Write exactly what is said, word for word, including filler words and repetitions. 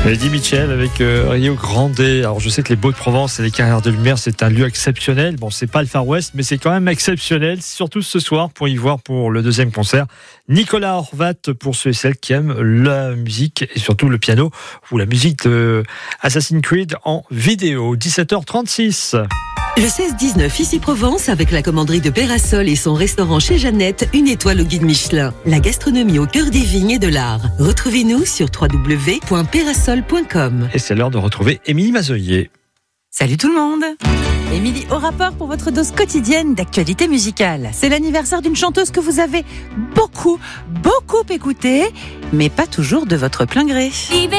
Eddie Mitchell avec euh, Rio Grande. Alors je sais que les Baux-de-Provence et les Carrières de Lumière, c'est un lieu exceptionnel. Bon, c'est pas le Far West, mais c'est quand même exceptionnel, surtout ce soir pour y voir pour le deuxième concert Nicolas Horvat, pour ceux et celles qui aiment la musique et surtout le piano ou la musique de Assassin's Creed en vidéo. dix-sept heures trente-six. Le seize dix-neuf, ici Provence, avec la commanderie de Pérasol et son restaurant chez Jeannette, une étoile au guide Michelin. La gastronomie au cœur des vignes et de l'art. Retrouvez-nous sur w w w point pérasol point com. Et c'est l'heure de retrouver Émilie Mazoyer. Salut tout le monde. Émilie au rapport pour votre dose quotidienne d'actualité musicale. C'est l'anniversaire d'une chanteuse que vous avez beaucoup, beaucoup écoutée, mais pas toujours de votre plein gré.